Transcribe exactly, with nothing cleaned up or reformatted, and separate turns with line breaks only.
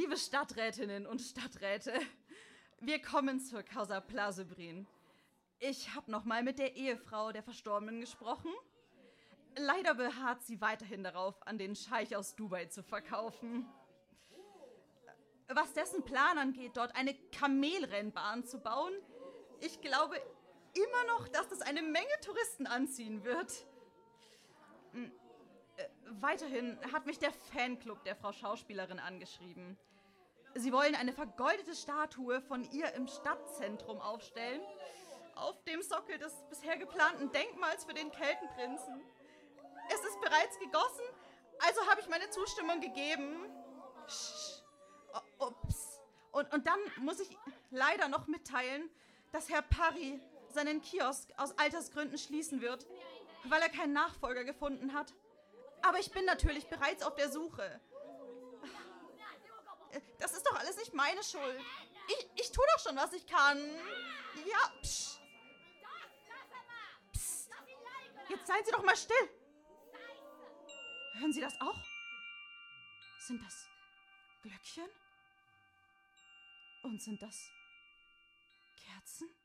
Liebe Stadträtinnen und Stadträte, wir kommen zur Causa Plasebrin. Ich habe nochmal mit der Ehefrau der Verstorbenen gesprochen. Leider beharrt sie weiterhin darauf, an den Scheich aus Dubai zu verkaufen. Was dessen Plan angeht, dort eine Kamelrennbahn zu bauen, ich glaube immer noch, dass das eine Menge Touristen anziehen wird. Weiterhin hat mich der Fanclub der Frau Schauspielerin angeschrieben. Sie wollen eine vergoldete Statue von ihr im Stadtzentrum aufstellen, auf dem Sockel des bisher geplanten Denkmals für den Keltenprinzen. Es ist bereits gegossen, also habe ich meine Zustimmung gegeben. Oh, ups. Und, und dann muss ich leider noch mitteilen, dass Herr Parry seinen Kiosk aus Altersgründen schließen wird, weil er keinen Nachfolger gefunden hat. Aber ich bin natürlich bereits auf der Suche. Das ist doch alles nicht meine Schuld. Ich, ich tue doch schon, was ich kann. Ja, psst. Psst. Jetzt seien Sie doch mal still. Hören Sie das auch? Sind das Glöckchen? Und sind das Kerzen?